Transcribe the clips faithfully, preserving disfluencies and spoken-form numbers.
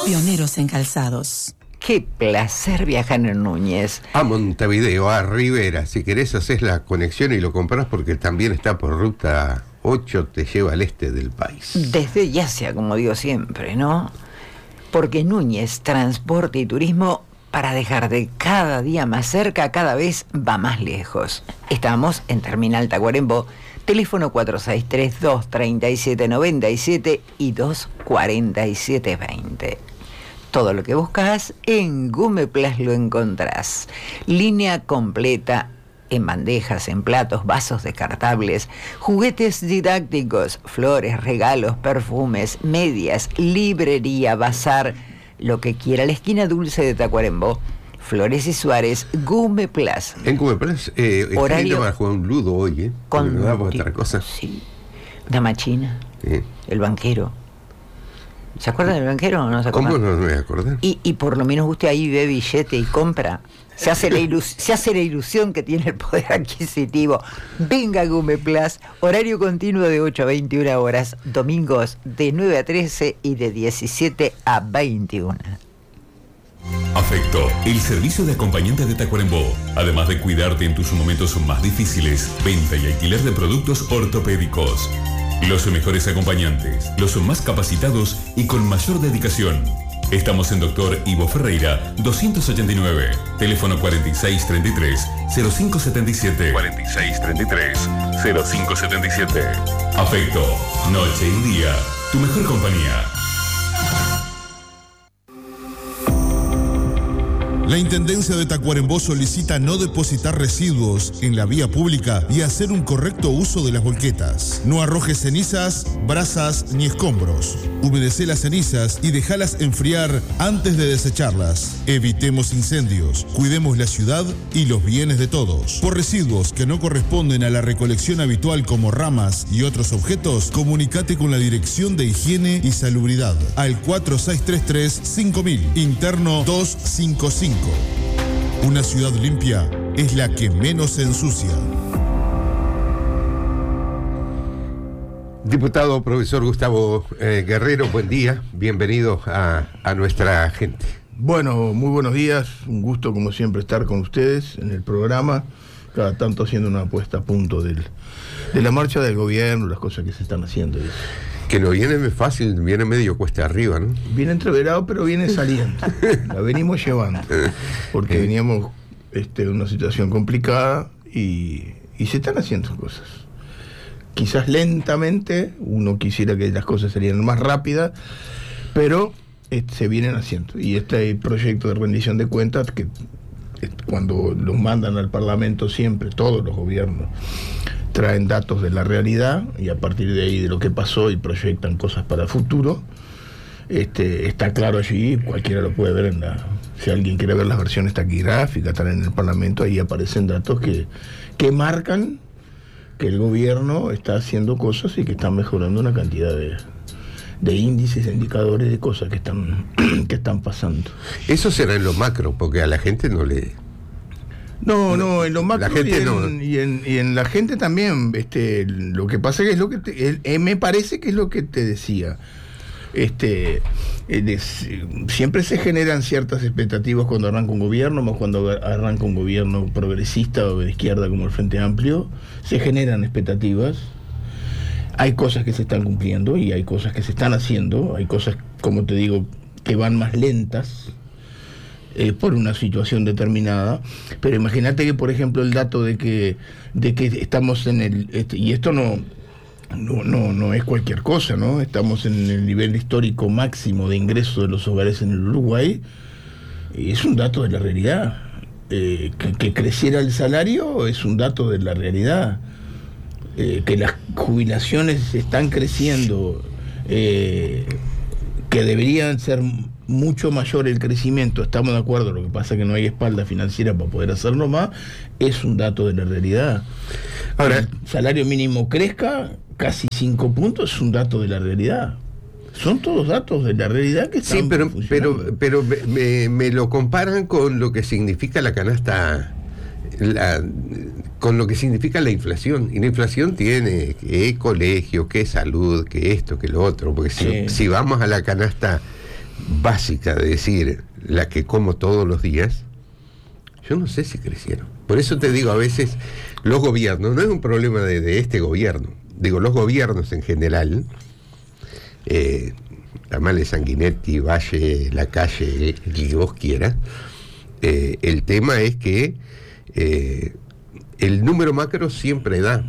Pioneros en calzados. Qué placer viajar en Núñez. A Montevideo, a Rivera. Si querés haces la conexión y lo compras porque también está por ruta ocho, te lleva al este del país. Desde Yacia, como digo siempre, ¿no? Porque Núñez, transporte y turismo, para dejar de cada día más cerca, cada vez va más lejos. Estamos en Terminal Tacuarembó, teléfono cuatro seis tres, dos tres siete, nueve siete y dos cuatro siete dos cero. Todo lo que buscas en Gumeplas lo encontrás. Línea completa en bandejas, en platos, vasos descartables, juguetes didácticos, flores, regalos, perfumes, medias, librería, bazar, lo que quiera. La esquina dulce de Tacuarembó, Flores y Suárez, Gumeplas. En Gumeplas, eh, horario para jugar un ludo hoy, ¿eh? Con no damos otra cosa. Sí. Dama China, Sí. El banquero. ¿Se acuerdan del banquero o no se acuerdan? ¿Cómo no me voy a acordar? Y, y por lo menos usted ahí ve billete y compra. Se hace, la ilus- se hace la ilusión que tiene el poder adquisitivo. Venga a Gumeplas, horario continuo de ocho a veintiuna horas, domingos de nueve a trece y de diecisiete a veintiuna. Afecto, el servicio de acompañante de Tacuarembó. Además de cuidarte en tus momentos más difíciles, venta y alquiler de productos ortopédicos. Los mejores acompañantes, los más capacitados y con mayor dedicación. Estamos en Doctor Ivo Ferreira, doscientos ochenta y nueve. Teléfono cuatro seis tres tres, cero cinco siete siete. cuatro seis tres tres, cero cinco siete siete. Afecto, noche y día, tu mejor compañía. La Intendencia de Tacuarembó solicita no depositar residuos en la vía pública y hacer un correcto uso de las volquetas. No arrojes cenizas, brasas ni escombros. Humedece las cenizas y déjalas enfriar antes de desecharlas. Evitemos incendios, cuidemos la ciudad y los bienes de todos. Por residuos que no corresponden a la recolección habitual como ramas y otros objetos, comunícate con la Dirección de Higiene y Salubridad al cuatro seis tres tres, cinco mil, interno doscientos cincuenta y cinco. Una ciudad limpia es la que menos se ensucia. Diputado profesor Gustavo eh, Guerrero, buen día, bienvenido a, a nuestra gente. Bueno, muy buenos días, un gusto como siempre estar con ustedes en el programa, cada tanto haciendo una puesta a punto del, de la marcha del gobierno, las cosas que se están haciendo. Que no viene fácil, viene medio cuesta arriba, ¿no? Viene entreverado, pero viene saliendo. La venimos llevando. Porque veníamos este, en una situación complicada y, y se están haciendo cosas. Quizás lentamente, uno quisiera que las cosas salieran más rápidas, pero este, se vienen haciendo. Y este proyecto de rendición de cuentas, que este, cuando los mandan al Parlamento siempre, todos los gobiernos, traen datos de la realidad y a partir de ahí de lo que pasó y proyectan cosas para el futuro. Este, está claro allí, cualquiera lo puede ver en la, si alguien quiere ver las versiones taquigráficas, están en el Parlamento, ahí aparecen datos que, que marcan que el gobierno está haciendo cosas y que está mejorando una cantidad de, de índices, de indicadores, de cosas que están, que están pasando. Eso será en lo macro, porque a la gente no le... No, no, en lo macro la gente y, en, no. y, en, y en la gente también, este, lo que pasa que es lo que te, el, eh, me parece que es lo que te decía. Este, eh, des, siempre se generan ciertas expectativas cuando arranca un gobierno, más cuando arranca un gobierno progresista o de izquierda como el Frente Amplio, se generan expectativas. Hay cosas que se están cumpliendo y hay cosas que se están haciendo, hay cosas, como te digo, que van más lentas. Eh, por una situación determinada, pero imagínate que por ejemplo el dato de que de que estamos en el este, y esto no, no no no es cualquier cosa, ¿no? Estamos en el nivel histórico máximo de ingreso de los hogares en el Uruguay, y es un dato de la realidad. Eh, que, que creciera el salario es un dato de la realidad. Eh, que las jubilaciones están creciendo, eh, que deberían ser mucho mayor el crecimiento, estamos de acuerdo, lo que pasa es que no hay espalda financiera para poder hacerlo más, es un dato de la realidad. Ahora, el salario mínimo crezca casi cinco puntos, es un dato de la realidad. Son todos datos de la realidad que están Sí, pero, funcionando. pero, pero me, me, me lo comparan con lo que significa la canasta, la, con lo que significa la inflación. Y la inflación tiene que colegio, que salud, que esto, que lo otro, porque si, Sí. si vamos a la canasta básica de decir la que como todos los días, yo no sé si crecieron. Por eso te digo, a veces los gobiernos, no es un problema de, de este gobierno, digo, los gobiernos en general, eh, Amale, Sanguinetti, Valle, Lacalle, el que vos quieras, eh, el tema es que eh, el número macro siempre da.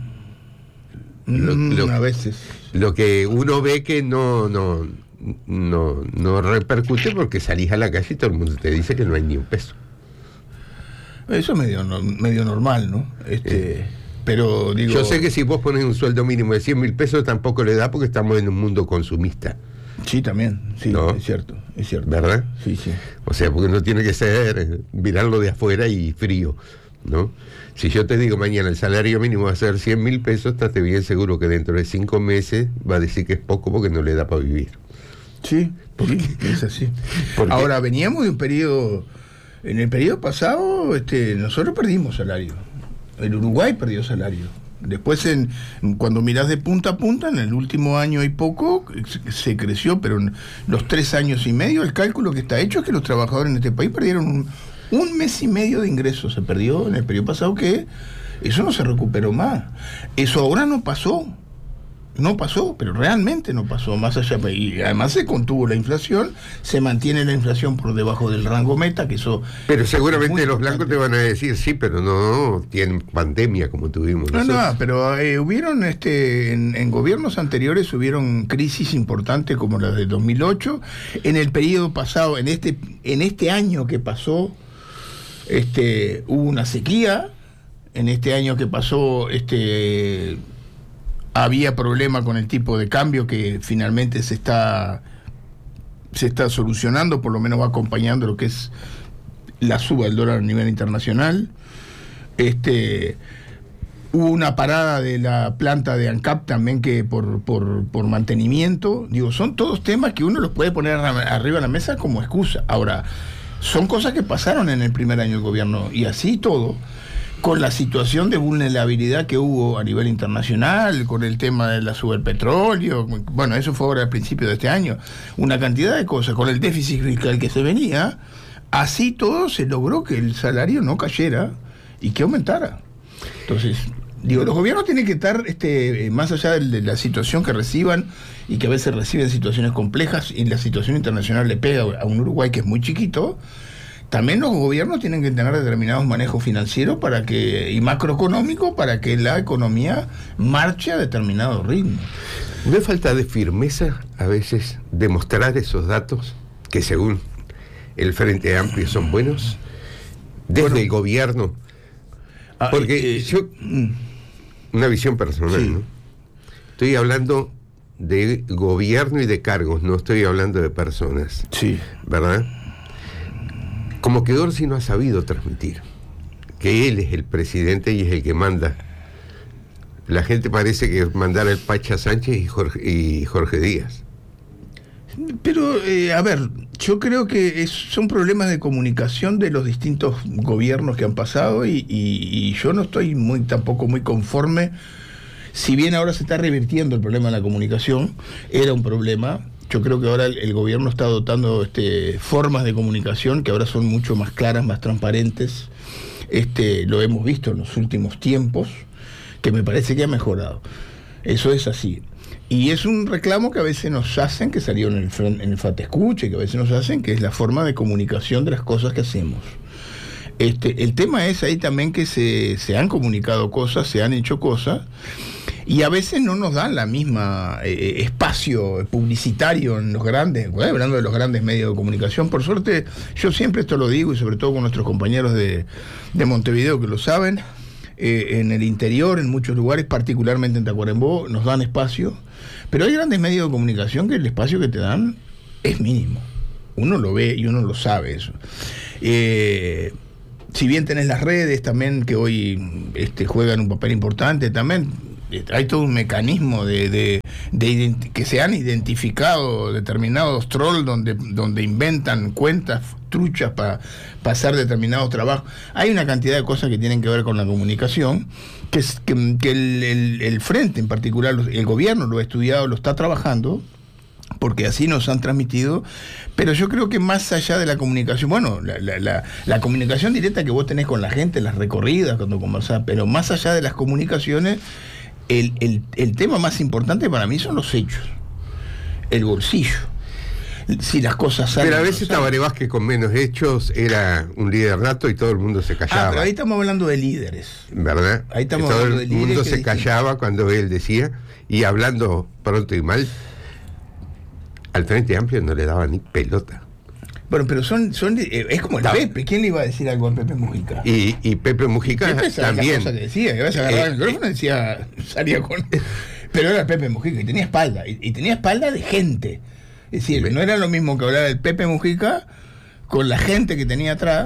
Lo, lo, a veces. Lo que uno ve que no, no, no, no repercute porque salís a la calle y todo el mundo te dice que no hay ni un peso. Eso es medio, no, medio normal, ¿no? Este, eh. Pero digo... Yo sé que si vos pones un sueldo mínimo de cien mil pesos tampoco le da porque estamos en un mundo consumista. Sí, también, sí, ¿no? es cierto, es cierto. ¿Verdad? Sí, sí. O sea, porque no tiene que ser mirarlo de afuera y frío, ¿no? Si yo te digo mañana el salario mínimo va a ser cien mil pesos, estate bien seguro que dentro de cinco meses va a decir que es poco porque no le da para vivir. Sí, sí, es así. Porque ahora, veníamos de un periodo, en el periodo pasado, este, nosotros perdimos salario. El Uruguay perdió salario. Después, en, cuando mirás de punta a punta, en el último año y poco, se creció, pero en los tres años y medio, el cálculo que está hecho es que los trabajadores en este país perdieron un, un mes y medio de ingresos. Se perdió en el periodo pasado, que eso no se recuperó más. Eso ahora no pasó. No pasó, pero realmente no pasó, más allá, y además se contuvo la inflación, se mantiene la inflación por debajo del rango meta, que eso... Pero seguramente los blancos te van a decir, sí, pero no, tienen pandemia como tuvimos no, nosotros. No, pero eh, hubieron, este en, en gobiernos anteriores hubieron crisis importantes como la de dos mil ocho, en el periodo pasado, en este, en este año que pasó, este hubo una sequía, en este año que pasó, este... había problema con el tipo de cambio que finalmente se está se está solucionando, por lo menos va acompañando lo que es la suba del dólar a nivel internacional. Este hubo una parada de la planta de ANCAP también que por, por, por mantenimiento. Digo, son todos temas que uno los puede poner arriba de la mesa como excusa. Ahora, son cosas que pasaron en el primer año del gobierno, y así todo, con la situación de vulnerabilidad que hubo a nivel internacional, con el tema de la suba del petróleo, bueno, eso fue ahora al principio de este año, una cantidad de cosas, con el déficit fiscal que se venía, así todo se logró que el salario no cayera y que aumentara. Entonces, digo, los gobiernos tienen que estar, este, más allá de, de la situación que reciban, y que a veces reciben situaciones complejas, y la situación internacional le pega a un Uruguay que es muy chiquito. También los gobiernos tienen que tener determinados manejos financieros para que y macroeconómicos para que la economía marche a determinado ritmo. ¿No es falta de firmeza a veces demostrar esos datos que según el Frente Amplio son buenos desde bueno, el gobierno? Porque eh, yo, una visión personal, sí. ¿no? Estoy hablando de gobierno y de cargos, no estoy hablando de personas. Sí. ¿Verdad? Como que Orsi no ha sabido transmitir que él es el presidente y es el que manda. La gente parece que mandara el Pacha Sánchez y Jorge, y Jorge Díaz. Pero, eh, a ver, yo creo que es, son problemas de comunicación de los distintos gobiernos que han pasado, y, y, y yo no estoy muy tampoco muy conforme. Si bien ahora se está revirtiendo el problema de la comunicación, era un problema. Yo creo que ahora el, el gobierno está adoptando este, formas de comunicación que ahora son mucho más claras, más transparentes. Este, lo hemos visto en los últimos tiempos, que me parece que ha mejorado. Eso es así. Y es un reclamo que a veces nos hacen, que salió en el, en el FATEScuche, que a veces nos hacen, que es la forma de comunicación de las cosas que hacemos. Este, el tema es ahí también que se, se han comunicado cosas, se han hecho cosas, y a veces no nos dan la misma eh, espacio publicitario en los grandes, bueno, hablando de los grandes medios de comunicación. Por suerte, yo siempre esto lo digo, y sobre todo con nuestros compañeros de, de Montevideo que lo saben, eh, en el interior, en muchos lugares, particularmente en Tacuarembó, nos dan espacio, pero hay grandes medios de comunicación que el espacio que te dan es mínimo. Uno lo ve y uno lo sabe eso. Eh, si bien tenés las redes también, que hoy este, juegan un papel importante, también hay todo un mecanismo de, de, de ident- que se han identificado determinados trolls donde, donde inventan cuentas truchas para pasar determinados trabajos. Hay una cantidad de cosas que tienen que ver con la comunicación, que, es, que, que el, el, el frente en particular, el gobierno lo ha estudiado, lo está trabajando, porque así nos han transmitido, pero yo creo que más allá de la comunicación, bueno, la, la, la, la comunicación directa que vos tenés con la gente, las recorridas cuando conversás, pero más allá de las comunicaciones, el, el, el tema más importante para mí son los hechos, el bolsillo. Si las cosas salen. Pero a veces Tabaré Vázquez con menos hechos era un líder nato y todo el mundo se callaba. Ah, pero ahí estamos hablando de líderes. ¿Verdad? Ahí estamos todo hablando el de mundo líderes se callaba cuando él decía, y hablando pronto y mal, al Frente Amplio no le daba ni pelota. Bueno, pero son, son es como el no. Pepe. ¿Quién le iba a decir algo a Pepe Mujica? Y, y Pepe Mujica Pepe también. Cosa que decía, que vas a agarrar eh, el micrófono y decía, salía con. Pero era Pepe Mujica y tenía espalda, y, y tenía espalda de gente. Es decir, no era lo mismo que hablar del Pepe Mujica con la gente que tenía atrás,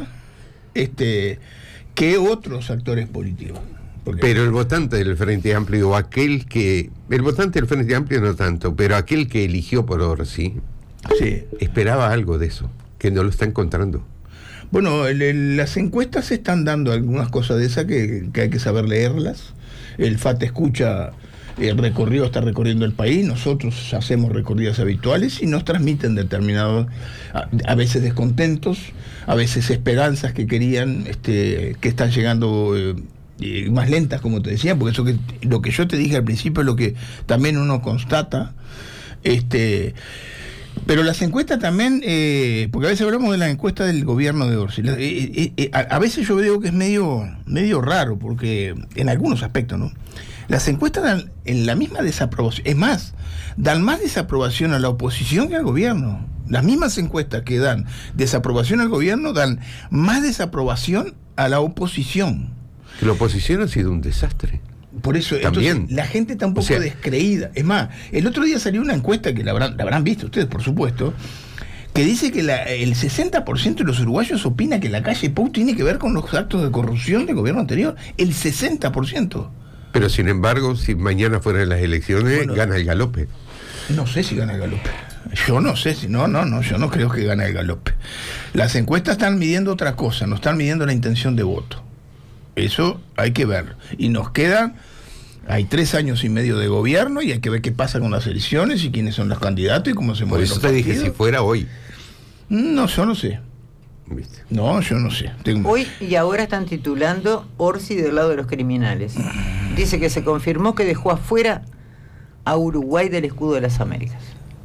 este, que otros actores políticos. Porque pero el votante del Frente Amplio, o aquel que... El votante del Frente Amplio no tanto, pero aquel que eligió por Orsi, sí, esperaba algo de eso, que no lo está encontrando. Bueno, el, el, las encuestas están dando algunas cosas de esas que, que hay que saber leerlas. El F A T escucha... El recorrido está recorriendo el país, nosotros hacemos recorridas habituales y nos transmiten determinados, a, a veces descontentos, a veces esperanzas que querían, este, que están llegando eh, eh, más lentas, como te decía, porque eso que lo que yo te dije al principio es lo que también uno constata. Este, pero las encuestas también, eh, porque a veces hablamos de las encuestas del gobierno de Orsi, eh, eh, eh, a, a veces yo veo que es medio, medio raro, porque en algunos aspectos, ¿no? Las encuestas dan en la misma desaprobación, es más, dan más desaprobación a la oposición que al gobierno. Las mismas encuestas que dan desaprobación al gobierno dan más desaprobación a la oposición. La oposición ha sido un desastre. Por eso, también entonces, la gente está un poco o sea, descreída. Es más, el otro día salió una encuesta que la habrán, la habrán visto ustedes, por supuesto, que dice que la, el sesenta por ciento de los uruguayos opina que la calle Pou tiene que ver con los actos de corrupción del gobierno anterior. El sesenta por ciento. Pero sin embargo, si mañana fueran las elecciones, bueno, gana el galope. No sé si gana el galope. Yo no sé si, no, no, no, yo no creo que gane el galope. Las encuestas están midiendo otra cosa, no están midiendo la intención de voto. Eso hay que ver. Y nos quedan, hay tres años y medio de gobierno y hay que ver qué pasa con las elecciones y quiénes son los candidatos y cómo se mueven los partidos. Por eso te dije, si fuera hoy. No, yo no sé. ¿Viste? No, yo no sé. Tengo... Hoy y ahora están titulando Orsi del lado de los criminales. Dice que se confirmó que dejó afuera a Uruguay del escudo de las Américas.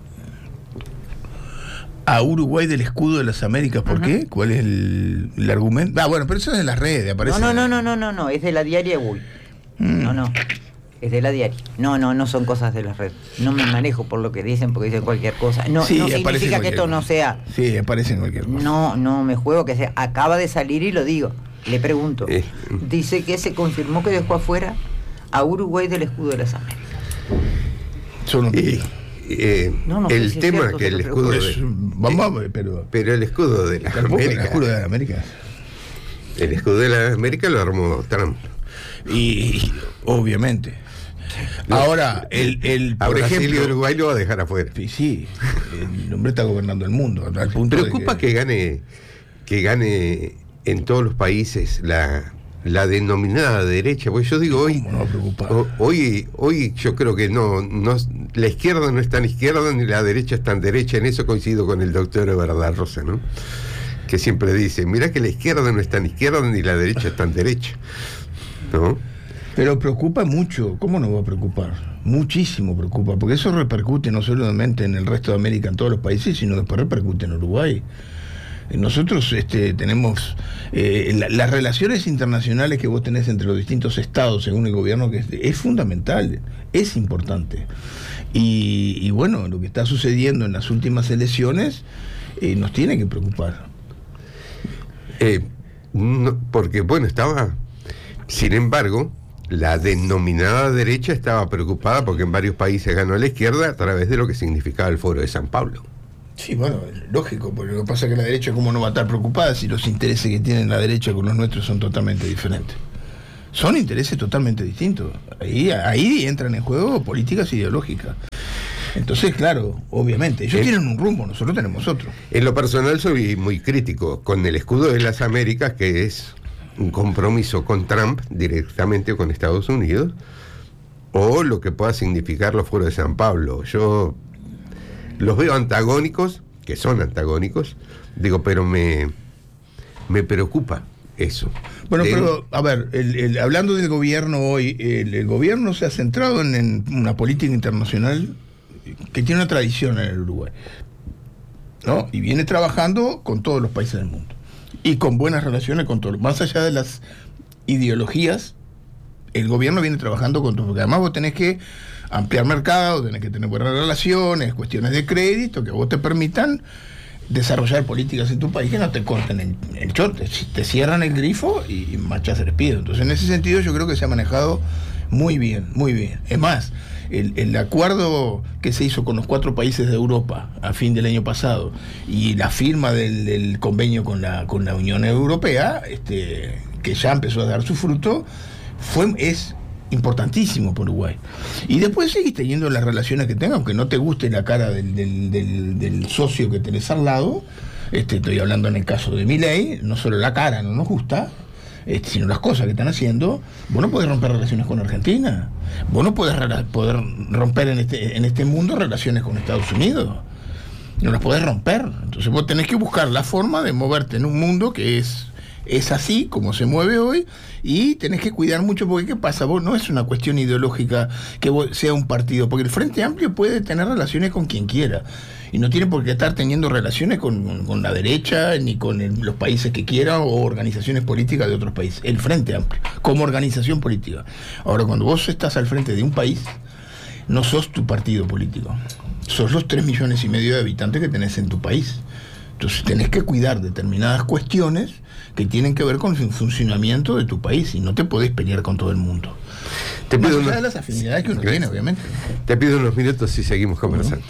A Uruguay del escudo de las Américas, ¿por uh-huh. qué? ¿Cuál es el, el argumento? Ah, bueno, pero eso es de las redes, aparece. No, no, no, no, no, no, es de la diaria Uy. Mm. No, no. Es de la diaria. No, no, no son cosas de las redes. No me manejo por lo que dicen, porque dicen cualquier cosa. No, sí, no significa que esto no sea. Sí, aparece en cualquier cosa. No, no me juego que sea. Acaba de salir y lo digo. Le pregunto. Eh. Dice que se confirmó que dejó afuera a Uruguay del escudo de las Américas. Yo no eh, eh, no, no el tema cierto, que el escudo de, vamos a ver, pero pero el escudo de las Américas. El escudo de las Américas. El escudo de las Américas lo armó Trump. Y, y obviamente. Ahora, el, el por Brasil ejemplo, y Uruguay lo va a dejar afuera. Sí, sí, el hombre está gobernando el mundo. Al punto Preocupa de que... que gane, que gane en todos los países la, la denominada derecha. Pues yo digo hoy, no o, hoy, hoy yo creo que no, no, la izquierda no es tan izquierda ni la derecha es tan derecha. En eso coincido con el doctor Everard Rosa, ¿no? Que siempre dice, mira que la izquierda no es tan izquierda ni la derecha es tan derecha, ¿no? Pero preocupa mucho. ¿Cómo no va a preocupar? Muchísimo preocupa, porque eso repercute no solamente en el resto de América, en todos los países, sino después repercute en Uruguay. Nosotros este, tenemos eh, la, las relaciones internacionales que vos tenés entre los distintos estados según el gobierno, que es, es fundamental, es importante. Y, y bueno, lo que está sucediendo en las últimas elecciones eh, nos tiene que preocupar. Eh, no, porque bueno, estaba, sin embargo, la denominada derecha estaba preocupada porque en varios países ganó la izquierda a través de lo que significaba el Foro de San Pablo. Sí, bueno, lógico, porque lo que pasa es que la derecha, ¿cómo no va a estar preocupada si los intereses que tienen la derecha con los nuestros son totalmente diferentes? Son intereses totalmente distintos. Ahí, ahí entran en juego políticas ideológicas. Entonces, claro, obviamente, ellos eh, tienen un rumbo, nosotros tenemos otro. En lo personal soy muy crítico con el escudo de las Américas, que es un compromiso con Trump directamente con Estados Unidos, o lo que pueda significar los foros de San Pablo. Yo los veo antagónicos, que son antagónicos, digo, pero me, me preocupa eso. Bueno, El- pero, a ver, el, el- hablando del gobierno hoy, el, el gobierno se ha centrado en, en una política internacional que tiene una tradición en el Uruguay, ¿no? Y viene trabajando con todos los países del mundo. Y con buenas relaciones con todos. Más allá de las ideologías, el gobierno viene trabajando con todo. Porque además vos tenés que ampliar mercado, tenés que tener buenas relaciones, cuestiones de crédito que a vos te permitan desarrollar políticas en tu país que no te corten el, el chote. Si te cierran el grifo y, y marchas el despido. Entonces, en ese sentido, yo creo que se ha manejado muy bien, muy bien. Es más, el, el acuerdo que se hizo con los cuatro países de Europa a fin del año pasado y la firma del, del convenio con la, con la Unión Europea, este, que ya empezó a dar su fruto, fue, es importantísimo por Uruguay. Y después seguís teniendo las relaciones que tengas, aunque no te guste la cara del, del, del, del socio que tenés al lado. Este, estoy hablando en el caso de Milei, no solo la cara no nos gusta, este, sino las cosas que están haciendo. Vos no podés romper relaciones con Argentina, vos no podés rela- poder romper en este, en este mundo relaciones con Estados Unidos, no las podés romper. Entonces vos tenés que buscar la forma de moverte en un mundo que es es así como se mueve hoy, y tenés que cuidar mucho, porque ¿qué pasa? Vos no es una cuestión ideológica que vos sea un partido, porque el Frente Amplio puede tener relaciones con quien quiera y no tiene por qué estar teniendo relaciones con, con, con la derecha ni con el, los países que quiera o organizaciones políticas de otros países. El Frente Amplio como organización política. Ahora, cuando vos estás al frente de un país, no sos tu partido político, sos los tres millones y medio de habitantes que tenés en tu país. Entonces tenés que cuidar determinadas cuestiones que tienen que ver con el funcionamiento de tu país y no te podés pelear con todo el mundo. Te Más pido allá unos- de las afinidades que uno tiene, obviamente. Te pido unos minutos y seguimos conversando.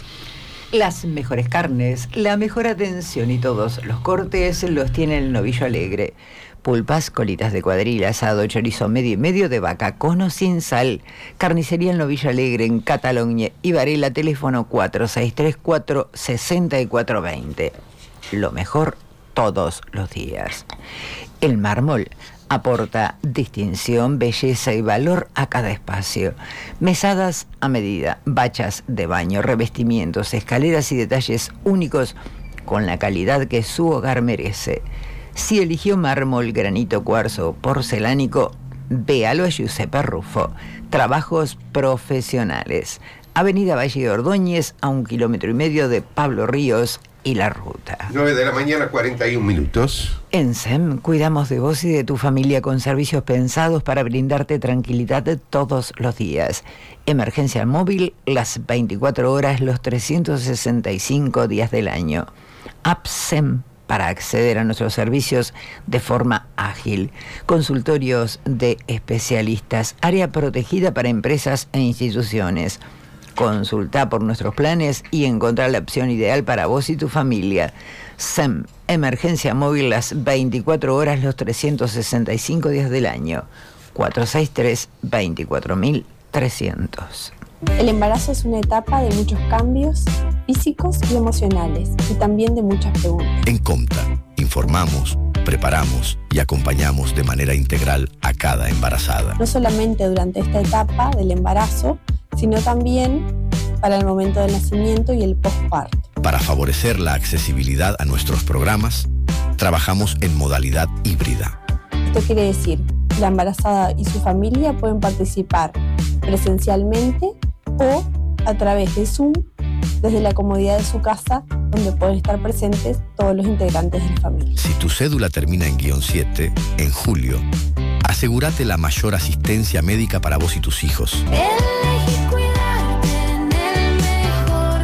Las mejores carnes, la mejor atención y todos los cortes los tiene el Novillo Alegre. Pulpas, colitas de cuadril, asado, chorizo medio y medio de vaca, con o sin sal. Carnicería El Novillo Alegre en Cataluña y Varela, teléfono cuatro seis tres cuatro, seis cuatro dos cero. Lo mejor todos los días. El mármol aporta distinción, belleza y valor a cada espacio. Mesadas a medida, bachas de baño, revestimientos, escaleras y detalles únicos con la calidad que su hogar merece. Si eligió mármol, granito, cuarzo o porcelánico, véalo a Giuseppe Ruffo. Trabajos profesionales. Avenida Valle de Ordóñez, a un kilómetro y medio de Pablo Ríos y La Ruta. nueve de la mañana, cuarenta y un minutos. En S E M cuidamos de vos y de tu familia con servicios pensados para brindarte tranquilidad todos los días. Emergencia móvil las veinticuatro horas, los trescientos sesenta y cinco días del año. App S E M para acceder a nuestros servicios de forma ágil. Consultorios de especialistas, área protegida para empresas e instituciones. Consulta por nuestros planes y encontrar la opción ideal para vos y tu familia. S E M, emergencia móvil las veinticuatro horas, los trescientos sesenta y cinco días del año. cuatro seis tres, veinticuatro mil trescientos. El embarazo es una etapa de muchos cambios físicos y emocionales, y también de muchas preguntas. En Comta, informamos, preparamos y acompañamos de manera integral a cada embarazada. No solamente durante esta etapa del embarazo, sino también para el momento del nacimiento y el posparto. Para favorecer la accesibilidad a nuestros programas, trabajamos en modalidad híbrida. Esto quiere decir, la embarazada y su familia pueden participar presencialmente o a través de Zoom, desde la comodidad de su casa, donde pueden estar presentes todos los integrantes de la familia. Si tu cédula termina en guión siete, en julio, asegúrate la mayor asistencia médica para vos y tus hijos. Elegí cuidarte en el mejor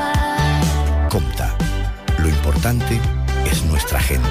lugar. Comta, lo importante es nuestra gente.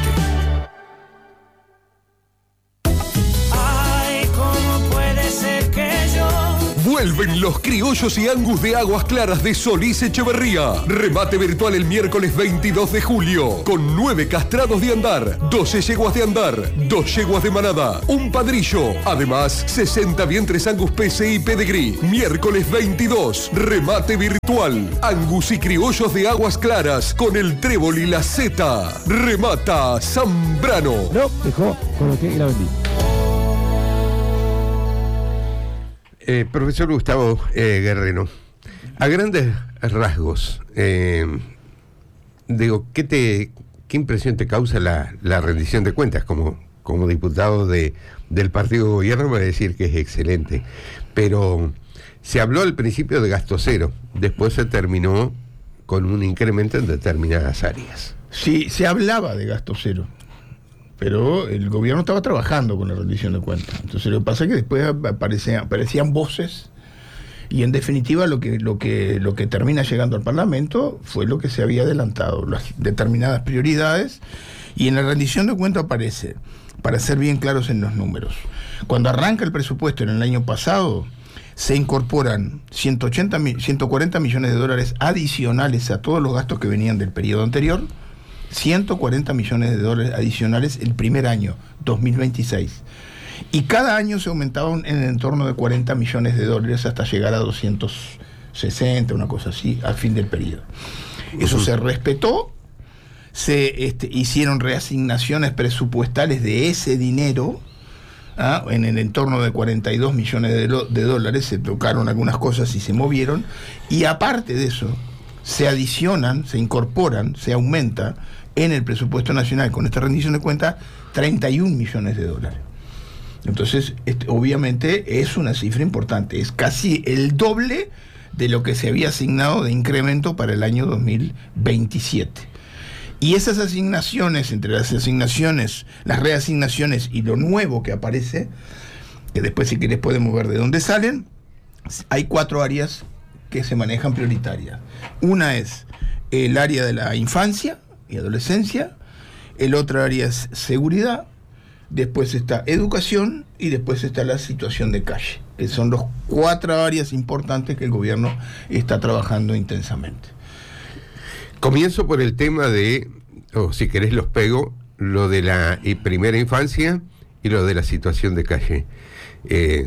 Ay, ¿cómo puede ser que yo? Vuelven los criollos y angus de Aguas Claras de Solís Echeverría. Remate virtual el miércoles veintidós de julio. Con nueve castrados de andar, doce yeguas de andar, dos yeguas de manada, un padrillo. Además, sesenta vientres angus P C y Pedigree. Miércoles veintidós. Remate virtual. Angus y criollos de Aguas Claras. Con el trébol y la zeta. Remata Zambrano. No, dejó, coloqué y la vendí. Eh, profesor Gustavo eh, Guerrero, A grandes rasgos, eh, digo, ¿qué te qué impresión te causa la, la rendición de cuentas? Como, como diputado de, del partido de gobierno me va a decir que es excelente, pero se habló al principio de gasto cero, después se terminó con un incremento en determinadas áreas. Sí, se hablaba de gasto cero, pero el gobierno estaba trabajando con la rendición de cuentas. Entonces lo que pasa es que después aparecían, aparecían voces, y en definitiva lo que, lo que, lo que termina llegando al Parlamento fue lo que se había adelantado, las determinadas prioridades, y en la rendición de cuentas aparece, para ser bien claros en los números, cuando arranca el presupuesto en el año pasado, se incorporan ciento ochenta, ciento cuarenta millones de dólares adicionales a todos los gastos que venían del periodo anterior, ciento cuarenta millones de dólares adicionales el primer año, dos mil veintiséis. Y cada año se aumentaban en el entorno de cuarenta millones de dólares hasta llegar a doscientos sesenta, una cosa así, al fin del periodo. Eso se respetó, se este, hicieron reasignaciones presupuestales de ese dinero, ¿ah? En el entorno de cuarenta y dos millones de, lo, de dólares, se tocaron algunas cosas y se movieron, y aparte de eso, se adicionan, se incorporan, se aumenta en el presupuesto nacional con esta rendición de cuentas treinta y un millones de dólares. Entonces, este, obviamente es una cifra importante, es casi el doble de lo que se había asignado de incremento para el año dos mil veintisiete. Y esas asignaciones, entre las asignaciones, las reasignaciones y lo nuevo que aparece, que después si querés podemos ver de dónde salen, hay cuatro áreas que se manejan prioritarias. Una es el área de la infancia y adolescencia, el otro área es seguridad, después está educación y después está la situación de calle, que son las cuatro áreas importantes que el gobierno está trabajando intensamente. Comienzo por el tema de, o oh, si querés los pego, lo de la eh, primera infancia y lo de la situación de calle. Eh,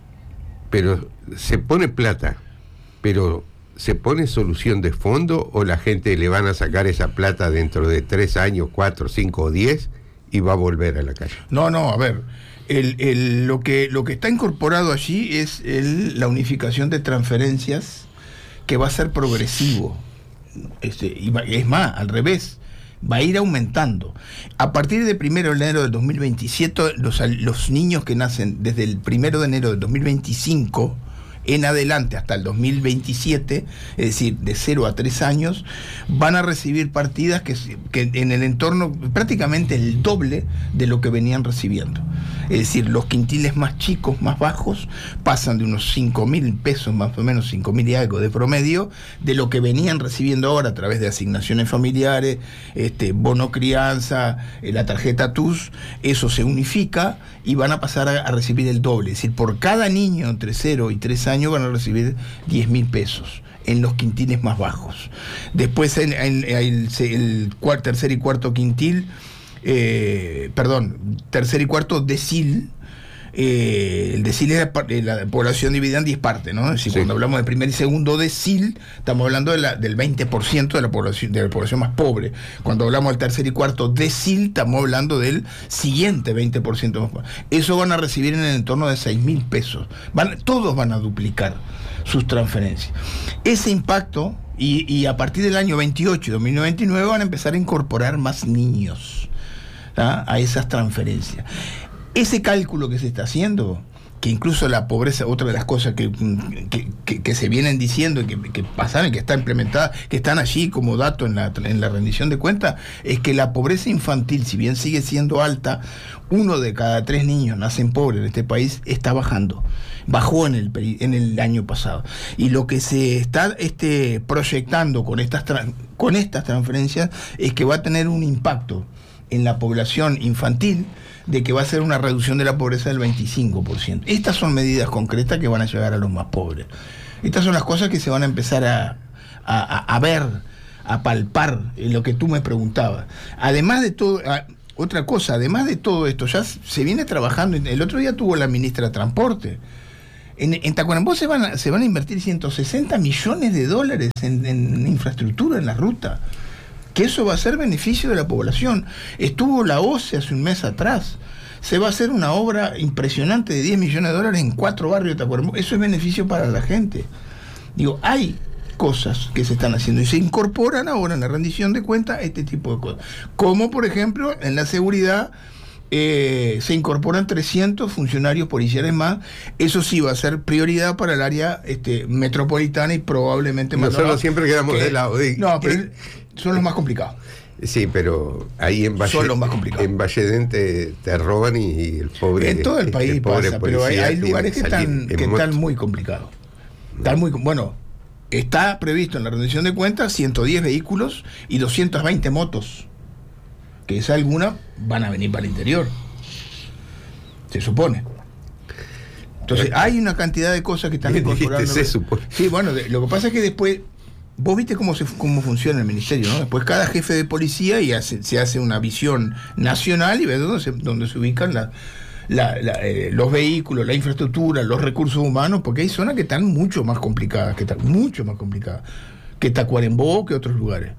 pero se pone plata, pero ¿se pone solución de fondo o la gente le van a sacar esa plata dentro de tres años, cuatro, cinco o diez y va a volver a la calle? No, no, a ver, el, el, lo, que, lo que está incorporado allí es el, la unificación de transferencias, que va a ser progresivo. Este, y va, es más, al revés, va a ir aumentando. A partir del primero de enero del dos mil veintisiete, los, los niños que nacen desde el primero de enero del dos mil veinticinco en adelante hasta el dos mil veintisiete, es decir, de cero a tres años, van a recibir partidas que, que en el entorno prácticamente el doble de lo que venían recibiendo. Es decir, los quintiles más chicos, más bajos, pasan de unos cinco mil pesos, más o menos cinco mil y algo de promedio, de lo que venían recibiendo ahora a través de asignaciones familiares, este, bono crianza, eh, la tarjeta T U S. Eso se unifica y van a pasar a, a recibir el doble. Es decir, por cada niño entre cero y tres años van a recibir diez mil pesos en los quintiles más bajos. Después en, en, en el, el cuarto, tercer y cuarto quintil, eh, perdón, tercer y cuarto decil, eh, el decil es la, la población dividida en diez partes, ¿no? Es decir, sí. Cuando hablamos de primer y segundo decil, estamos hablando de la, del veinte por ciento de la población, de la población más pobre. Cuando hablamos del tercer y cuarto decil, estamos hablando del siguiente veinte por ciento más pobre. Eso van a recibir en el entorno de seis mil pesos. Van, todos van a duplicar sus transferencias. Ese impacto, y, y a partir del año veintiocho y dos mil veintinueve van a empezar a incorporar más niños, ¿ah? A esas transferencias. Ese cálculo que se está haciendo, que incluso la pobreza, otra de las cosas que, que, que, que se vienen diciendo y que, que pasaron y que está implementada, que están allí como dato en la, en la rendición de cuentas, es que la pobreza infantil, si bien sigue siendo alta, uno de cada tres niños nacen pobres en este país, está bajando. Bajó en el, en el año pasado. Y lo que se está este, proyectando con estas, con estas transferencias es que va a tener un impacto en la población infantil, de que va a ser una reducción de la pobreza del veinticinco por ciento. Estas son medidas concretas que van a llegar a los más pobres. Estas son las cosas que se van a empezar a, a, a ver, a palpar, en lo que tú me preguntabas. Además de todo, a, otra cosa, además de todo esto, ya se viene trabajando. El otro día tuvo la ministra de Transporte. En, en Tacuarembó se van, a, se van a invertir ciento sesenta millones de dólares en, en infraestructura en la ruta, que eso va a ser beneficio de la población. Estuvo la O C E hace un mes atrás. Se va a hacer una obra impresionante de diez millones de dólares en cuatro barrios de Tacuarembó. Eso es beneficio para la gente. Digo, hay cosas que se están haciendo y se incorporan ahora en la rendición de cuentas este tipo de cosas. Como por ejemplo en la seguridad eh, se incorporan trescientos funcionarios policiales más. Eso sí va a ser prioridad para el área este, metropolitana y probablemente más. Nosotros siempre quedamos que, de lado. De, no, pero eh, son los más complicados. Sí, pero ahí en Valle, son los más complicados. En Valledén te, te roban y, y el pobre. En todo el país el pobre pasa, pero hay, hay lugares que están, que moto. están muy complicados. Están muy, bueno, está previsto en la rendición de cuentas ciento diez vehículos y doscientas veinte motos. Que esa alguna van a venir para el interior. Se supone. Entonces, hay una cantidad de cosas que están incorporando. Se supone. Sí, bueno, de, lo que pasa es que después. Vos viste cómo se, cómo funciona el ministerio, ¿no? Después cada jefe de policía y hace, se hace una visión nacional y ve dónde se, dónde se ubican la, la, la, eh, los vehículos, la infraestructura, los recursos humanos, porque hay zonas que están mucho más complicadas, que están mucho más complicadas, que Tacuarembó, que otros lugares.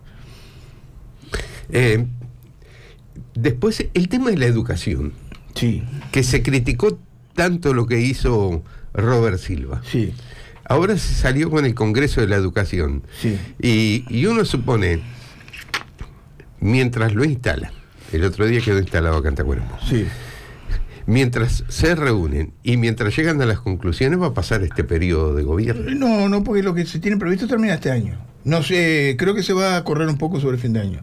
Eh, después, el tema de la educación. Sí. Que se criticó tanto lo que hizo Robert Silva. Sí. Ahora se salió con el Congreso de la Educación. Sí. Y, y uno supone, mientras lo instala, el otro día quedó instalado acá en Tacuarembó. Sí. Mientras se reúnen y mientras llegan a las conclusiones, va a pasar este periodo de gobierno. No, no, porque lo que se tiene previsto termina este año. No sé, creo que se va a correr un poco sobre el fin de año.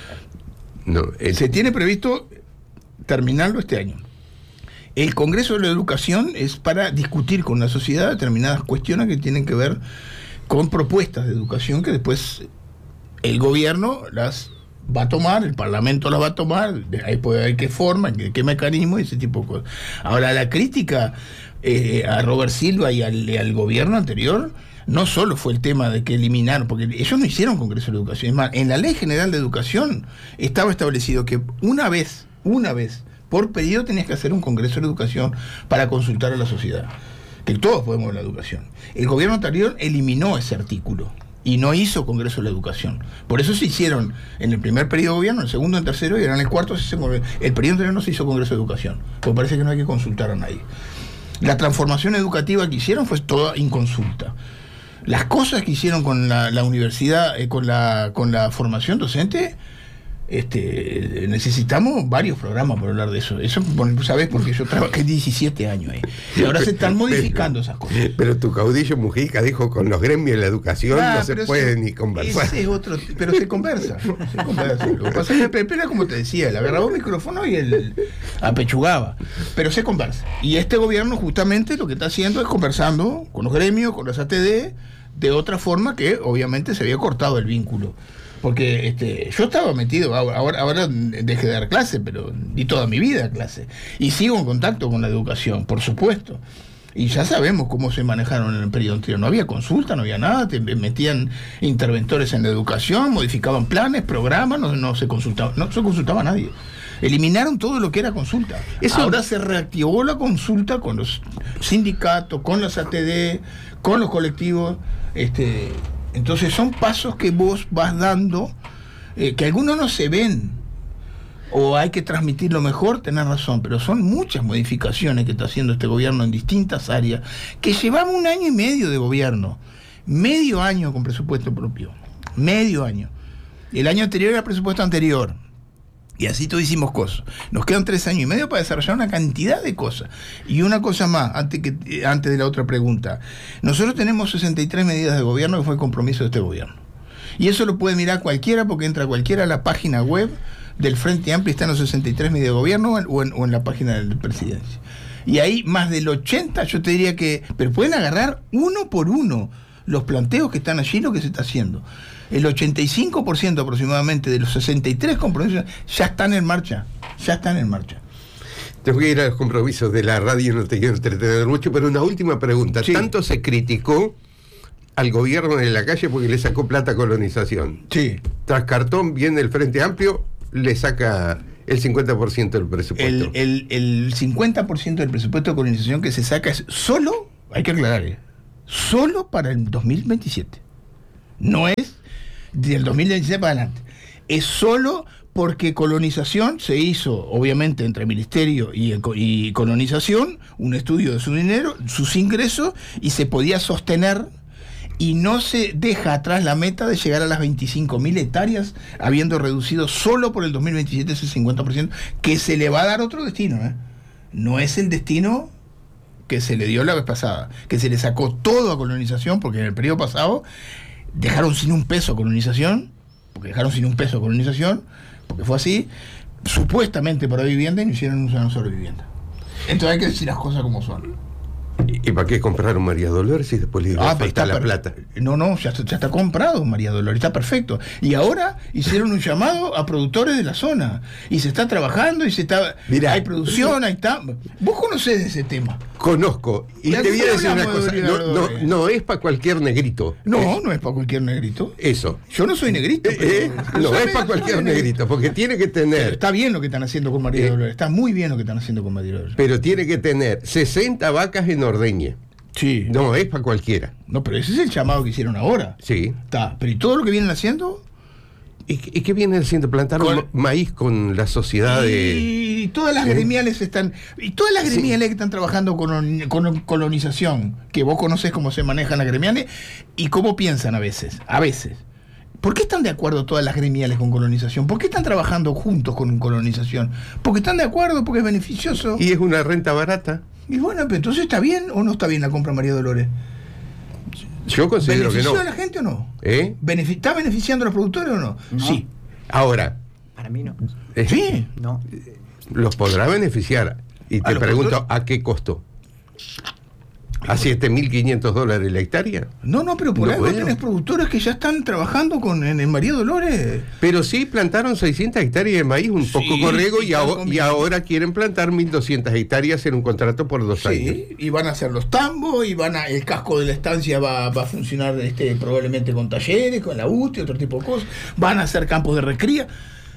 No, el... Se tiene previsto terminarlo este año. El Congreso de la Educación es para discutir con la sociedad determinadas cuestiones que tienen que ver con propuestas de educación que después el gobierno las va a tomar, el Parlamento las va a tomar, ahí puede ver qué forma, qué, qué mecanismo y ese tipo de cosas. Ahora, la crítica eh, a Robert Silva y al, al gobierno anterior no solo fue el tema de que eliminaron, porque ellos no hicieron Congreso de la Educación, es más, en la Ley General de Educación estaba establecido que una vez, una vez, por periodo tenías que hacer un Congreso de Educación para consultar a la sociedad, que todos podemos ver la educación. El gobierno anterior eliminó ese artículo y no hizo Congreso de la Educación. Por eso se hicieron en el primer periodo de gobierno, en el segundo, en el tercero y ahora en el cuarto se hizo, el periodo anterior no se hizo Congreso de Educación, porque parece que no hay que consultar a nadie. La transformación educativa que hicieron fue toda inconsulta. Las cosas que hicieron con la, la universidad, eh, con la con la formación docente, Este, necesitamos varios programas para hablar de eso. Eso, ¿sabes? Porque yo trabajé diecisiete años ahí. Y ahora se están modificando esas cosas. Pero tu caudillo Mujica dijo con los gremios de la educación ah, no se puede ese, ni conversar. Ese es otro, pero se conversa. Se conversa. Lo que pasa es que Pepe era como te decía, él agarraba un micrófono y él apechugaba. Pero se conversa. Y este gobierno justamente lo que está haciendo es conversando con los gremios, con las A T D, de otra forma que obviamente se había cortado el vínculo. Porque este, yo estaba metido, ahora, ahora dejé de dar clase, pero di toda mi vida clase. Y sigo en contacto con la educación, por supuesto. Y ya sabemos cómo se manejaron en el periodo anterior. No había consulta, no había nada, te metían interventores en la educación, modificaban planes, programas, no, no se consultaba, no se consultaba a nadie. Eliminaron todo lo que era consulta. Eso... Ahora se reactivó la consulta con los sindicatos, con las A T D, con los colectivos, este... Entonces son pasos que vos vas dando, eh, que algunos no se ven, o hay que transmitirlo mejor, tenés razón, pero son muchas modificaciones que está haciendo este gobierno en distintas áreas, que llevamos un año y medio de gobierno, medio año con presupuesto propio, medio año. El año anterior era presupuesto anterior. Y así todos hicimos cosas. Nos quedan tres años y medio para desarrollar una cantidad de cosas. Y una cosa más, antes, que, antes de la otra pregunta. Nosotros tenemos sesenta y tres medidas de gobierno que fue el compromiso de este gobierno. Y eso lo puede mirar cualquiera, porque entra cualquiera a la página web del Frente Amplio, están los sesenta y tres medidas de gobierno o en, o en la página de la presidencia. Y ahí más del ochenta, yo te diría que... Pero pueden agarrar uno por uno los planteos que están allí, lo que se está haciendo. El ochenta y cinco por ciento aproximadamente de los sesenta y tres compromisos ya están en marcha, ya están en marcha. Tengo que ir a los compromisos de la radio, no te quiero entretener mucho, pero una última pregunta. Sí. Tanto se criticó al gobierno de la calle porque le sacó plata a colonización. Sí. Tras cartón viene el Frente Amplio, le saca el cincuenta por ciento del presupuesto. El, el, el cincuenta por ciento del presupuesto de colonización que se saca es solo, hay que aclarar, ¿eh? solo para el dos mil veintisiete. No es del dos mil dieciséis para adelante. Es solo porque colonización se hizo, obviamente, entre ministerio y, y colonización, un estudio de su dinero, sus ingresos, y se podía sostener y no se deja atrás la meta de llegar a las veinticinco mil hectáreas, habiendo reducido solo por el dos mil veintisiete ese cincuenta por ciento, que se le va a dar otro destino, ¿eh? No es el destino que se le dio la vez pasada, que se le sacó todo a colonización, porque en el periodo pasado dejaron sin un peso a colonización, porque dejaron sin un peso a colonización, porque fue así, supuestamente para vivienda, y no hicieron una sola vivienda. Entonces hay que decir las cosas como son. ¿Y para qué compraron María Dolores y después le iba Ah, a pero faltar está la per- plata? No, no, ya, está- ya está comprado María Dolores, está perfecto. Y ahora hicieron un llamado a productores de la zona. Y se está trabajando y se está. Mirá. hay producción, hay está. Vos conocés de ese tema. Conozco. Y ¿De te qué voy a decir una hablamos de cosa. María No, no, Dolores? no es para cualquier negrito. No, Es- no es para cualquier negrito. Eso. Yo no soy negrito. Eh, pero- eh, pero no soy- es para soy cualquier negrito, porque tiene que Pero tener, está bien lo que están haciendo con María Eh. Dolores. Está muy bien lo que están haciendo con María Dolores. pero tiene que tener sesenta vacas en ordeña. Sí. No es para cualquiera. No, pero ese es el llamado que hicieron ahora. Sí. Está. Pero ¿y todo lo que vienen haciendo? ¿Y, qué- y qué viene haciendo? Plantaron Con- ma- maíz con la sociedad de... Y todas las Sí. gremiales están. Y todas las Sí. gremiales que están trabajando con, con colonización, que vos conocés cómo se manejan las gremiales y cómo piensan a veces. A veces. ¿Por qué están de acuerdo todas las gremiales con colonización? ¿Por qué están trabajando juntos con colonización? Porque están de acuerdo, porque es beneficioso. Y es una renta barata. Y bueno, pero entonces ¿está bien o no está bien la compra María Dolores? Yo considero que ¿Benefició no. a la gente o no? ¿Eh? Benefi- ¿Está beneficiando a los productores o no? No. Sí. Ahora, Para mí no. eh, Sí. No. los podrá beneficiar. Y ¿A te los pregunto, productores? ¿a qué costo? ¿A siete mil quinientos dólares la hectárea? No, no, pero por No ahí vos puedo. tenés productores que ya están trabajando con en, en María Dolores. Pero sí plantaron seiscientas hectáreas de maíz, un Sí, poco corrego, y y, están aho- y comiendo. ahora quieren plantar mil doscientas hectáreas en un contrato por dos años. Sí, y van a hacer los tambos, y van a, el casco de la estancia va, va a funcionar este, probablemente con talleres, con la U T I, otro tipo de cosas. Van a hacer campos de recría.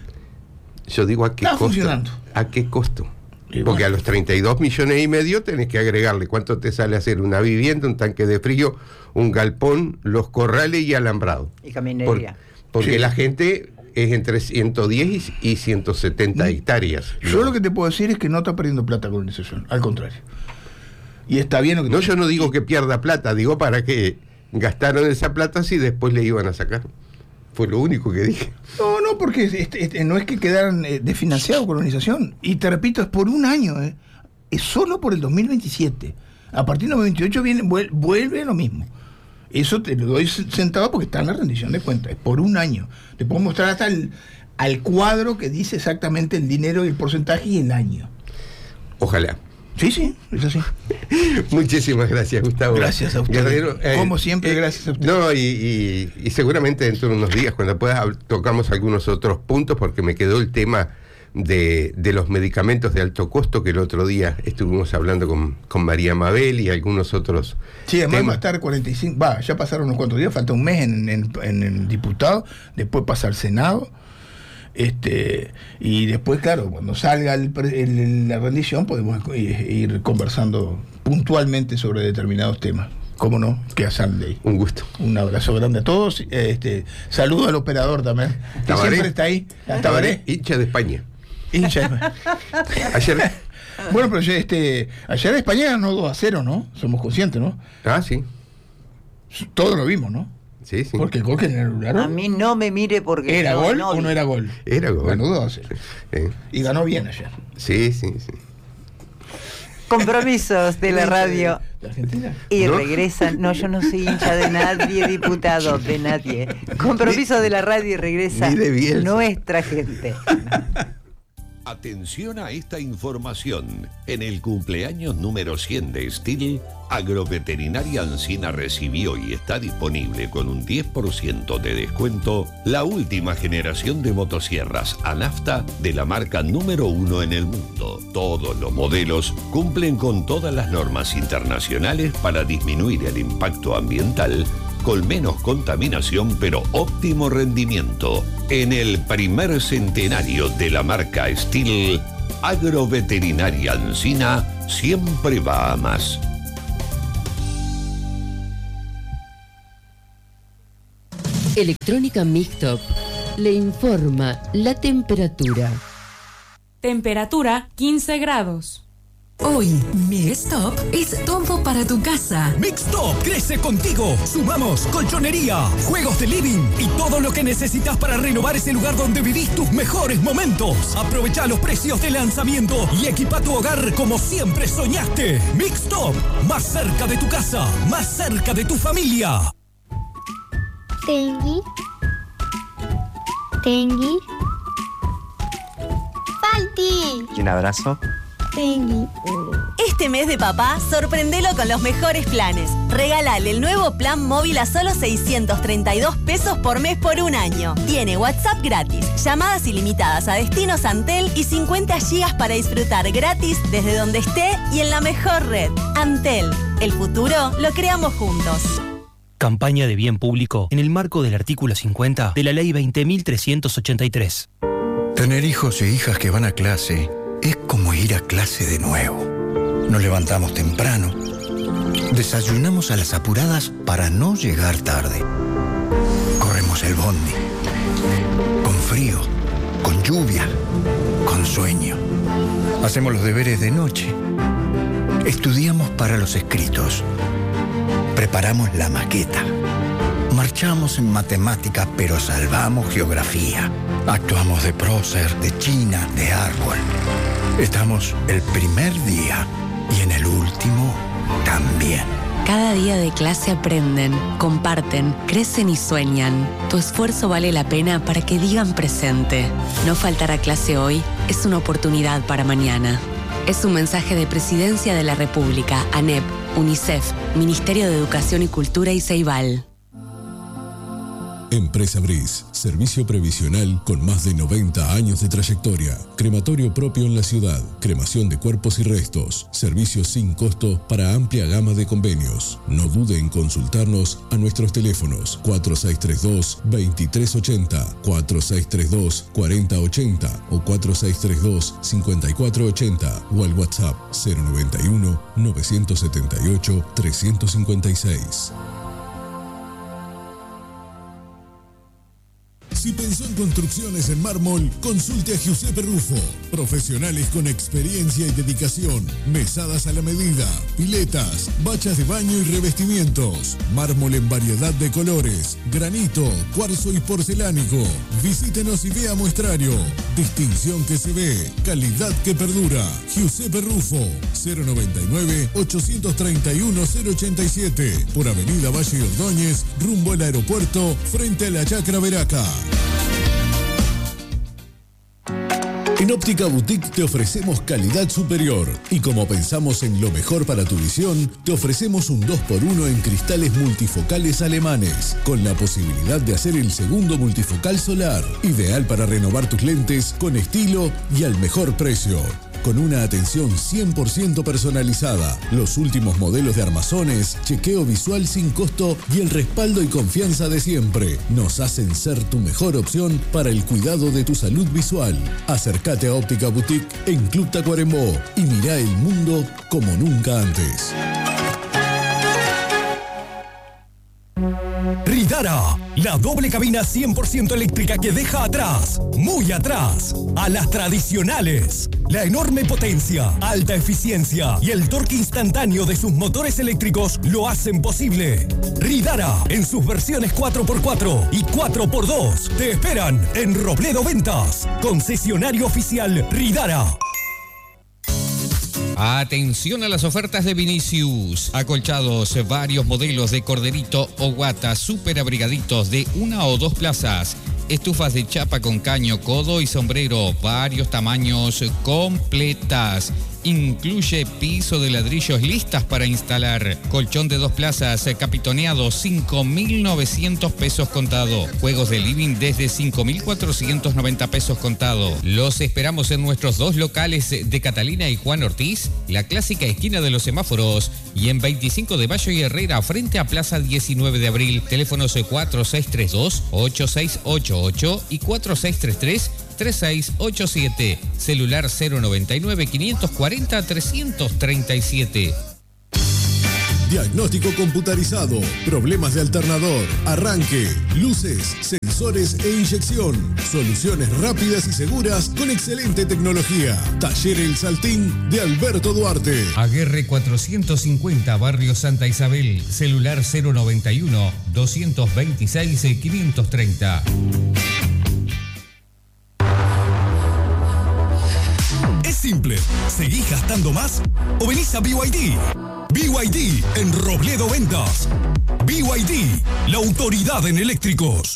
Yo digo, ¿a qué Está costo? funcionando. ¿A qué costo? Y Porque bueno. a los treinta y dos millones y medio tenés que agregarle cuánto te sale hacer una vivienda, un tanque de frío, un galpón, los corrales y alambrado. Y caminería. Por- porque Sí. la gente es entre ciento diez y ciento setenta Mm. hectáreas. Yo lo que te puedo decir es que no está perdiendo plata con colonización, al contrario. Y está bien lo que No, yo no digo que pierda plata, digo para que gastaron esa plata si después le iban a sacar. Fue lo único que dije. No, no, porque este, este, no es que quedaran eh, desfinanciados colonización. Y te repito, es por un año, eh. Es solo por el dos mil veintisiete. A partir del dos mil veintiocho viene, vuel- vuelve lo mismo. Eso te lo doy sentado porque está en la rendición de cuentas. Es por un año. Te puedo mostrar hasta el al cuadro que dice exactamente el dinero y el porcentaje y el año. Ojalá. Sí, sí, es así. Muchísimas gracias, Gustavo. Gracias a usted. Guerrero, eh, Como siempre, eh, gracias a usted. No, y, y- y seguramente dentro de unos días, cuando puedas, hab- tocamos algunos otros puntos, porque me quedó el tema de, de los medicamentos de alto costo, que el otro día estuvimos hablando con, con María Mabel y algunos otros Sí, además va a temas. estar cuarenta y cinco, va, ya pasaron unos cuantos días, falta un mes en, en, en el diputado, después pasa al Senado, este y después, claro, cuando salga el pre- el- la rendición podemos i- ir conversando puntualmente sobre determinados temas. ¿Cómo no? Que hacen ley. Un gusto. Un abrazo grande a todos. Este, saludo al operador también, que Tabaré. siempre está ahí. A Tabaré, Hincha de España. hincha. Ayer. Bueno, pero ya, este, ayer España ganó dos a cero, ¿no? Somos conscientes, ¿no? Ah, sí. Todos lo vimos, ¿no? Sí, sí. Porque el gol que le anularon. A mí no me mire porque. ¿Era no, gol no o vi. no era gol? Era gol. Ganó dos a cero. Eh, Y ganó bien ayer. sí, sí, sí. Compromisos de la radio. ¿De Argentina? Y ¿No? regresan. No, yo no soy hincha de nadie, diputado, de nadie. Compromiso de la radio y regresa Ni de Bielsa. nuestra gente. Atención a esta información. En el cumpleaños número cien de Steel, Agroveterinaria Ancina recibió y está disponible con un diez por ciento de descuento la última generación de motosierras a nafta de la marca número uno en el mundo. Todos los modelos cumplen con todas las normas internacionales para disminuir el impacto ambiental, con menos contaminación pero óptimo rendimiento. En el primer centenario de la marca Steel, Agroveterinaria Ancina siempre va a más. Electrónica Mixtop le informa la temperatura. Temperatura quince grados. Hoy, Mixtop es todo para tu casa. Mixtop crece contigo. Sumamos colchonería, juegos de living y todo lo que necesitas para renovar ese lugar donde vivís tus mejores momentos. Aprovecha los precios de lanzamiento y equipa tu hogar como siempre soñaste. Mixtop, más cerca de tu casa, más cerca de tu familia. Tengui. Tengui. Falti. ¿Y un abrazo? Tengui. Este mes de papá, sorprendelo con los mejores planes. Regálale el nuevo plan móvil a solo seiscientos treinta y dos pesos por mes por un año. Tiene WhatsApp gratis, llamadas ilimitadas a destinos Antel y cincuenta gigas para disfrutar gratis desde donde esté y en la mejor red. Antel, el futuro lo creamos juntos. Campaña de bien público en el marco del artículo cincuenta de la Ley veinte mil trescientos ochenta y tres. Tener hijos e hijas que van a clase es como ir a clase de nuevo. Nos levantamos temprano, desayunamos a las apuradas para no llegar tarde. Corremos el bondi, con frío, con lluvia, con sueño. Hacemos los deberes de noche. Estudiamos para los escritos. Preparamos la maqueta. Marchamos en matemática, pero salvamos geografía. Actuamos de prócer, de china, de árbol. Estamos el primer día y en el último también. Cada día de clase aprenden, comparten, crecen y sueñan. Tu esfuerzo vale la pena para que digan presente. No faltar a clase hoy es una oportunidad para mañana. Es un mensaje de Presidencia de la República, ANEP, UNICEF, Ministerio de Educación y Cultura y Ceibal. Empresa Bris, servicio previsional con más de noventa años de trayectoria. Crematorio propio en la ciudad, cremación de cuerpos y restos, servicios sin costo para amplia gama de convenios. No dude en consultarnos a nuestros teléfonos cuatro seis tres dos, dos tres ocho cero, cuatro seis tres dos, cuatro cero ocho cero o cuatro seis tres dos, cinco cuatro ocho cero o al WhatsApp cero noventa y uno, novecientos setenta y ocho, trescientos cincuenta y seis. Si pensó en construcciones en mármol, consulte a Giuseppe Rufo. Profesionales con experiencia y dedicación. Mesadas a la medida, piletas, bachas de baño y revestimientos. Mármol en variedad de colores, granito, cuarzo y porcelánico. Visítenos y vea muestrario. Distinción que se ve, calidad que perdura. Giuseppe Rufo, cero noventa y nueve, ochocientos treinta y uno, cero ochenta y siete. Por Avenida Valle Ordóñez, rumbo al aeropuerto, frente a la Chacra Veraca. En Óptica Boutique te ofrecemos calidad superior y como pensamos en lo mejor para tu visión, te ofrecemos un dos por uno en cristales multifocales alemanes, con la posibilidad de hacer el segundo multifocal solar, ideal para renovar tus lentes con estilo y al mejor precio. Con una atención cien por ciento personalizada, los últimos modelos de armazones, chequeo visual sin costo y el respaldo y confianza de siempre nos hacen ser tu mejor opción para el cuidado de tu salud visual. Acércate a Óptica Boutique en Club Tacuarembó y mirá el mundo como nunca antes. Ridara, la doble cabina cien por ciento eléctrica que deja atrás, muy atrás, a las tradicionales. La enorme potencia, alta eficiencia y el torque instantáneo de sus motores eléctricos lo hacen posible. Ridara, en sus versiones cuatro por cuatro y cuatro por dos, te esperan en Robledo Ventas, concesionario oficial Ridara. Atención a las ofertas de Vinicius. Acolchados, varios modelos de corderito o guata super abrigaditos de una o dos plazas. Estufas de chapa con caño, codo y sombrero, varios tamaños, completas. Incluye piso de ladrillos listas para instalar. Colchón de dos plazas, capitoneado, cinco mil novecientos pesos contado. Juegos de living desde cinco mil cuatrocientos noventa pesos contado. Los esperamos en nuestros dos locales de Catalina y Juan Ortiz, la clásica esquina de los semáforos, y en veinticinco de Mayo y Herrera, frente a Plaza diecinueve de abril. Teléfonos cuatro seis tres dos, ocho seis ocho ocho y cuatro seis tres tres, tres seis ocho siete. Celular cero noventa y nueve, quinientos cuarenta, trescientos treinta y siete. Diagnóstico computarizado, problemas de alternador, arranque, luces, sensores e inyección. Soluciones rápidas y seguras con excelente tecnología. Taller El Saltín de Alberto Duarte. Aguerre cuatrocientos cincuenta, Barrio Santa Isabel. Celular cero noventa y uno, doscientos veintiséis, quinientos treinta. Es simple. ¿Seguís gastando más o venís a B Y D? B Y D en Robledo Ventas. B Y D, la autoridad en eléctricos.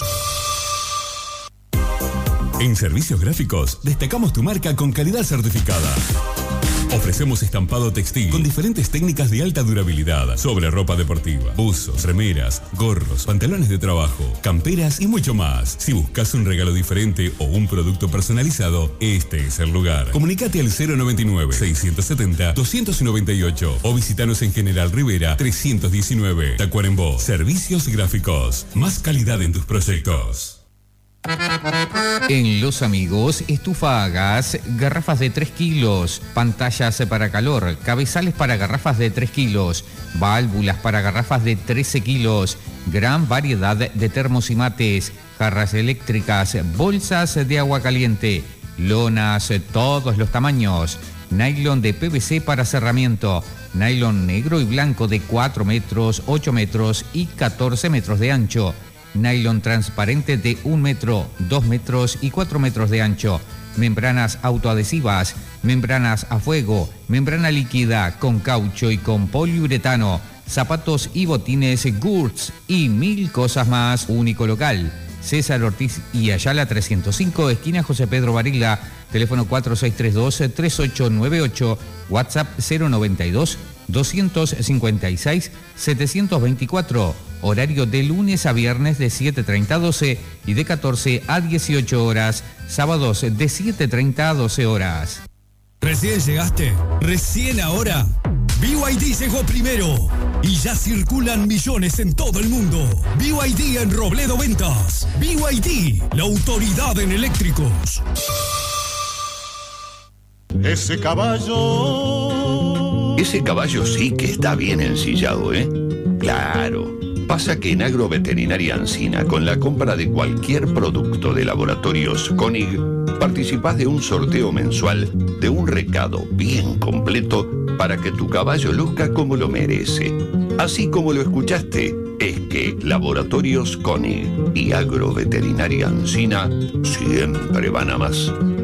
En Servicios Gráficos destacamos tu marca con calidad certificada. Ofrecemos estampado textil con diferentes técnicas de alta durabilidad sobre ropa deportiva, buzos, remeras, gorros, pantalones de trabajo, camperas y mucho más. Si buscas un regalo diferente o un producto personalizado, este es el lugar. Comunicate al cero noventa y nueve, seiscientos setenta, doscientos noventa y ocho o visitanos en General Rivera trescientos diecinueve. Tacuarembó. Servicios Gráficos. Más calidad en tus proyectos. En Los Amigos, estufa a gas, garrafas de tres kilos, pantallas para calor, cabezales para garrafas de tres kilos, válvulas para garrafas de trece kilos, gran variedad de termos y mates, jarras eléctricas, bolsas de agua caliente, lonas, todos los tamaños, nylon de P V C para cerramiento, nylon negro y blanco de cuatro metros, ocho metros y catorce metros de ancho, nylon transparente de un metro, dos metros y cuatro metros de ancho, membranas autoadhesivas, membranas a fuego, membrana líquida con caucho y con poliuretano, zapatos y botines Gurts y mil cosas más. Único local, César Ortiz y Ayala trescientos cinco, esquina José Pedro Varela, teléfono cuatro seis tres dos, tres ocho nueve ocho, WhatsApp cero noventa y dos, doscientos cincuenta y seis, setecientos veinticuatro. Horario de lunes a viernes de siete treinta a doce y de catorce a dieciocho horas. Sábados de siete treinta a doce horas. ¿Recién llegaste? ¿Recién ahora? B Y D llegó primero y ya circulan millones en todo el mundo. B Y D en Robledo Ventas. B Y D, la autoridad en eléctricos. Ese caballo... Ese caballo sí que está bien ensillado, ¿eh? Claro. Pasa que en Agroveterinaria Ancina, con la compra de cualquier producto de Laboratorios Koenig, participás de un sorteo mensual de un recado bien completo para que tu caballo luzca como lo merece. Así como lo escuchaste, es que Laboratorios Koenig y Agroveterinaria Ancina siempre van a más.